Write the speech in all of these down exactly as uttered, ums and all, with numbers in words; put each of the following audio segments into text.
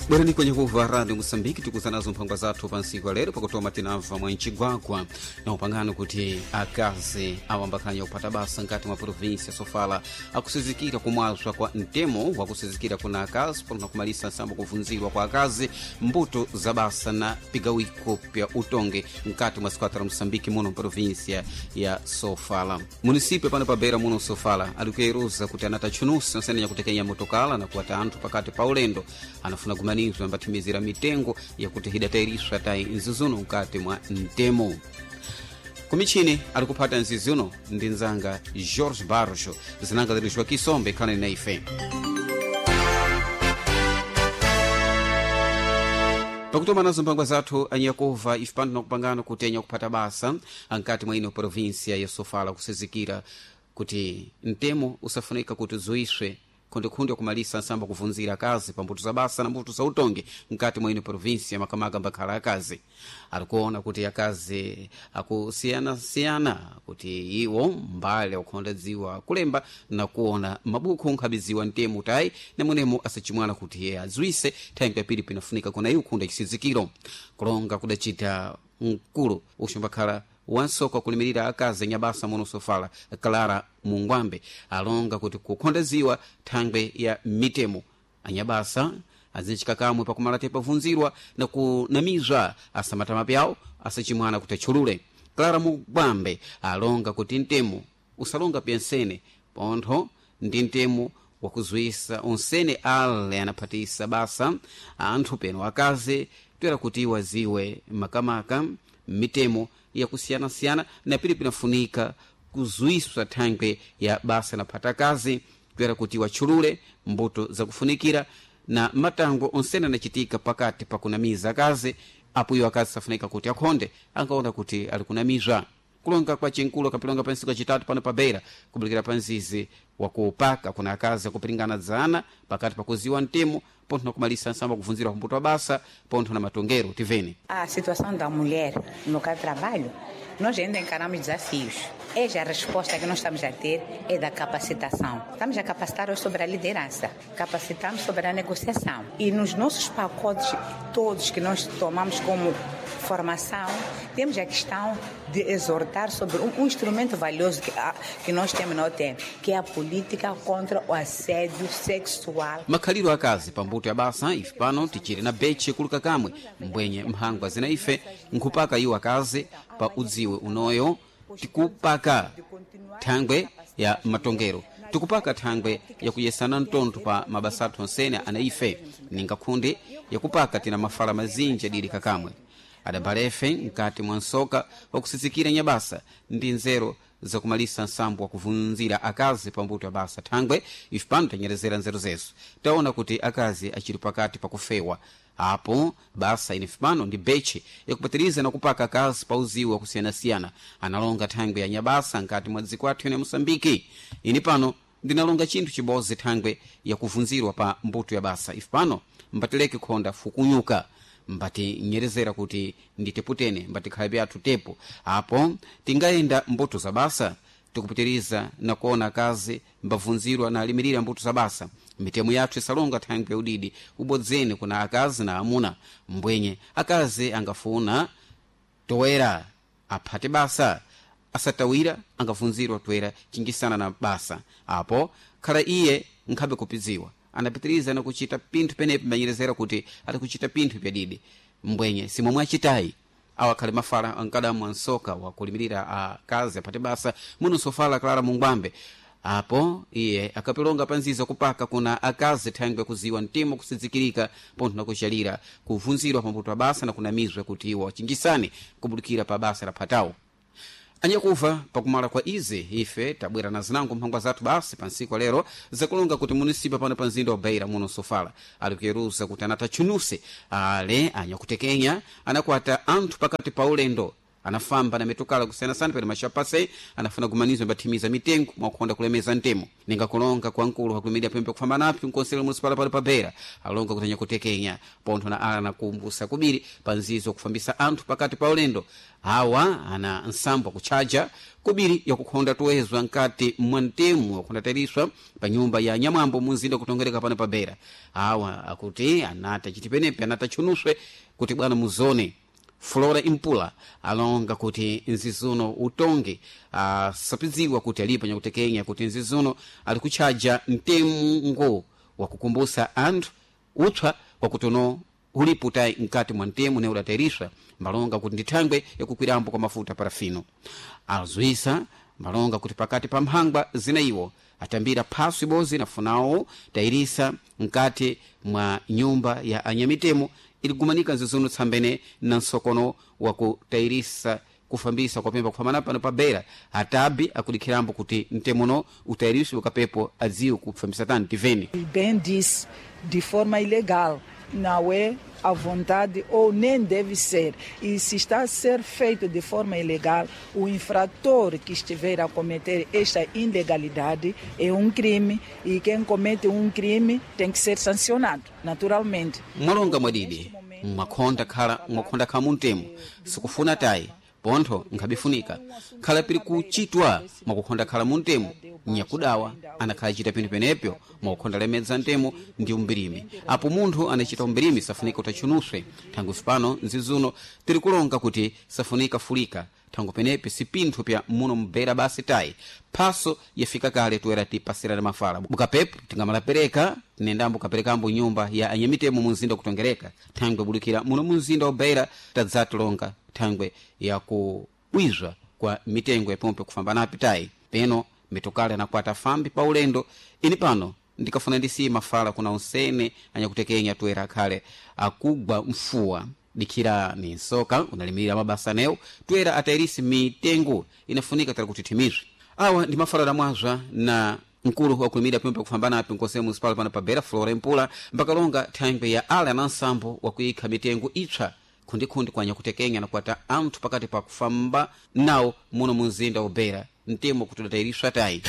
Bwerani kwenye kuva Radio Mosambiki tukuzanazo mpangwa zathu pa nsiku lero pakutoa matinava mwa nchigwagwa na upangano kuti akazi awambakanya upata basa nkati mwa provinsi ya Sofala akusizikira kumwazwa kwa ntemo wakusizikira kuna akazi pano kumalisa nsambo kuvunzirwa kwa akazi mbuto za basa na pigawiko pya utonge nkati mwa sikwatara Mosambiki muno provinsi ya Sofala. Munisipe pano pabera muno Sofala alikueruza kuti anatachunusi nsene ya kutekenya motokala na kuwata antu pakati pa ulendo anafuna gumanizo ambatimizira mitengo ya kutihidatairishwa tai nzizuno mkati mwa ntemo. Kumichini alikupata nzizuno ndi nzanga George Barjo zinangadirishwa kisombe kana na ife. Pakutoma nazo mpangwa zathu anyakova ifipando na kupangano kutenya kupata basa ankati mwa ino provinsia ya Sofala kusizikira kuti ntemo usafunika kutuzuishwe kundi kundi kumalisa nsamba kuvunzira kazi pa mbuto za basa na mbuto za utonge mkati mwa ino provinsi ya Makamaga mbakhala ya kazi. Alikuona kuti ya kazi akusiana siana kuti iwo mbale wakuhondadziwa kulemba na kuona mabuku nkhabiziwa ntemu tai na mwenemo asachimwana kuti ye azuise taimpe pili pinafunika kuna yu kunda kisizikiro. Kulonga kudachita mkulu ushumbakhala wansoko kulimirira akazi nyabasa muno Sofala Clara Mungwambe alonga kuti kukhondaziwa thangwe ya mitemo anyabasa azinchikakamwe pakumalate pavunzirwa na kunamizwa asamata mapyawo asachimwana kutachulule. Clara Mungwambe alonga kuti ntemo usalonga pensene pontho ndi ntemo wakuzuisa onsene ale anapatisa basa anthu peno akazi twera kuti waziwe makamaka mitemo ya kusiana siana na pili pinafunika kuzuiswa thangwe ya basa na pata kazi twera kuti wachulule mbuto za kufunikira na matango onsena nachitika pakati pakunamiza kazi apo iyo akazi safunika kuti akhonde angaona kuti alikunamizwa. Kulonga kwa chinkulo kapilonga pa nsiku chitatu pano pabera kubulikira panzizi wakupaka kuna akazi kupilingana zana pakati pakuziwa ntemo ponto na kumalisa nsamba kuvunzira kumbuto wa basa ponto na matongero tiveni. A situação da mulher no local de trabalho, nós ainda encaramos desafios. Essa a resposta que nós estamos a ter é da capacitação. Estamos a capacitar sobre a liderança, capacitamos sobre a negociação. E nos nossos pacotes, todos que nós tomamos como formação, temos a questão de exortar sobre um, um instrumento valioso que, a, que nós temos no tempo, que é a política contra o assédio sexual. Makhaliro akazi pambuto ya basa ife pano tichiri na beche kuluka kamwe mbwenye mhangwa zina ife nkupaka yu akazi pa udziwe unoyo tikupaka thangwe ya matongero tikupaka thangwe ya kuyesana ntonto pa mabasathu onsene ana ife ninga khundi ya kupaka tina mafala mazinja dili kakamwe adabalefe nkati mwansoka wakusizikira nyabasa ndi nzero za kumalisa nsambo wa kuvunzira akazi pambuto ya basa thangwe ifipano tanyerezera nzero zezo taona kuti akazi achiri pakati pakufewa apo basa inifipano ndi beche ya kupatiriza na kupaka akazi pa uziwi wa kusiana-siana analonga thangwe ya nyabasa nkati mwa dziko athu ya Mosambiki. Ini pano ndinalonga chinthu chibozi thangwe ya kuvunzirwa pa mbuto ya basa ifipano mbatileke khonda fukunyuka mbati nyerezera kuti nditeputene mbati khalabi athu tepo apo tingayenda mbuto za basa tikupitiriza na kuona akazi mbavunzirwa na alimirira mbuto za basa mitemu yathu isalonga thangwe ya udidi ubodzeni kuna akazi na amuna mbwenye akazi angafuna toera aphate basa asatawira angavunzirwa toera chingisana na basa apo khala iye nkhabe kupiziwa anapitiriza na kuchita pinthu penepi manyerezera kuti ati kuchita pinthu pya didi mbwenye simomwe achitayi awa khali mafala ankadamu ansoka wakulimirira akazi apate basa muno Sofala Clara Mungwambe apo iye akapilonga panziza kupaka kuna akazi thangwe kuziwa ntimo kusizikirika ponto na kuchalira kuvunzirwa pambuto wa basa na kunamizwa kuti iwo chingisani kubulikira pa basa la patawo. Anyakuva pakumala kwa izi ife tabwera na zinango mphangwa zathu basi pansiku lero zakulonga kuti munisipa pano panzinda wa Beira muno Sofala alikuyeruza kuti anatachunuse ale anyakutekenya anakwata anthu pakati pa ulendo anafamba na mitokala kusiyana sana pene machapase anafuna kumanizwa mbathimiza mitengo mwakuhonda kulemeza ntemo ninga kulonga kwa nkulu hakulimidya pembe kufamba napi mkonselo municipal pale pa Beira alonga kutanya kutekenya pontho na ala nakumbusa kubiri panzizo kufambisa anthu pakati pa ulendo hawa ana nsambo kuchaja kubiri ya kukhonda tuwezwa nkati mwa ntemu wakuhondatariswa pa nyumba ya nyamwambo munzinda kutongereka pano pa Beira hawa akuti anata chitipenepe anata chunuswe kuti bwana muzone Flora Impula alonga kuti nzizuno utonge asapiziwa kuti alipa nyakutekenya kuti nzizuno alikuchaja ntemungo wakukumbusa anthu utwa wakutono uliputai nkati mwa ntemu ne udatairiswa malonga kuti ndithangwe yakukwirambo kwa mafuta parafino azwisa malonga kuti pakati pa mphangwa zina iwo atambira phaso ibozi nafunawo tairisa nkati mwa nyumba ya anyamitemo iligumanika nzizuno tsambene na nsokono wakutairisa kufambisa kwa pemba kufamana pano pa Beira atabi akudikhirambo kuti ntemuno utairiswa ukapepo aziu kufambisa tani tiveni bem disse de forma ilegal não é à vontade ou nem deve ser. E se está a ser feito de forma ilegal, o infrator que estiver a cometer esta ilegalidade é um crime e quem comete um crime tem que ser sancionado, naturalmente. Mwalonga mwadidi, mwakonda khala mwakonda khala muntemu, sikufuna tai, pontho nkhabifunika. Khala pili kuchitwa mwakukonda khala muntemu, nyakudawa anakhala chita pinthu penepyo mwakukonda lemedza ntemu ndi umbirimi apo munthu anachita umbirimi safunika utachunuswe thangu sipano nzizuno tiri kulonga kuti safunika fulika thangu penepe sipinthu pya muno mbera basi tai phaso yafika kale tuwera tipasirana mafala bukapepo tingamalapereka tinendambo kaperekambo nyumba ya anyamitemo munzinda kutongereka thangwe bulukira muno munzinda obera tadzatulonga thangwe ya kuwizwa kwa mitengo ya pompe kufamba napi tai peno mitokale anakwata fambi pa ulendo ini pano ndikafuna ndisi mafala kuna usene anyakutekenya tuwera kale akugwa mfuwa dikira ni nsoka unalimirira mabasa neo tuwera atairisi mitengo inafunika tala kutitimizwi awa ndi mafala da mwazwa na mkulu wa kulimira pimpe kufambana api nkose municipal pana pa Beira Flora Impula mbakalonga thangwe ya ala na nsambo wa kuikha mitengo itsha kundi-kundi kwa nyakutekenya na kuata anthu pakati pa kufamba nao muno munzinda wa Beira ntemo kutudatairishwa tai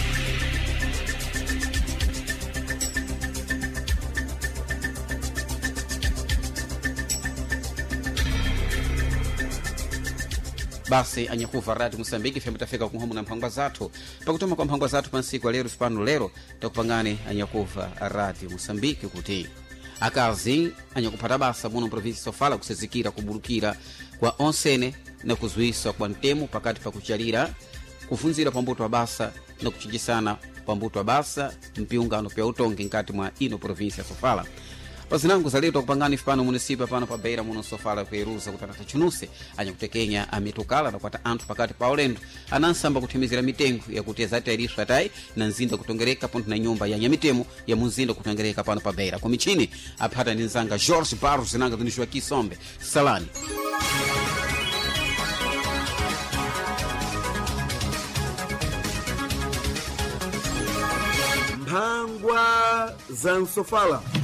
basi anyakuva Radio Mosambiki fema tafika kuhomu na mphangwa zathu pakutoma kwa mphangwa zathu pansiku wa lero sipano lero takupangani anyakuva Radio Mosambiki kuti akazi anyakupata basa muno provinsi Sofala kusezikira kubulukira kwa onsene na kuzuiswa kwa ntemu pakati pa kuchalira kufunzira pambuto wa basa na kuchijisana pambuto wa basa mpiungano pya utongi nkati mwa ino provinsi ya Sofala pazinangu za leo takupangani fipano munisipa pano pa Beira muno Sofala kueruza kutanata chunuse anyakutekenya amitukala na kwata anthu pakati pa ulendo anansamba kutimizira mitengo ya kuteza atairiswa tai na nzinda kutongereka ponto na nyumba ya nyamitemo ya munzinda kutongereka pano pa Beira kumichini apata ninzanga George Barros zinanga tunishwa kisombe salani Mphangwa za Sofala.